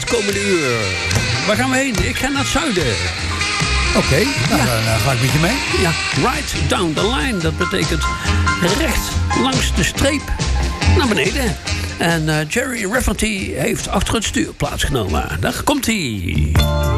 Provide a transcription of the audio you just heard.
komende uur. Waar gaan we heen? Ik ga naar het zuiden. Oké, dan ga ik met je mee. Ja, right down the line. Dat betekent recht langs de streep naar beneden. En Jerry Rafferty heeft achter het stuur plaatsgenomen. Daar komt hij.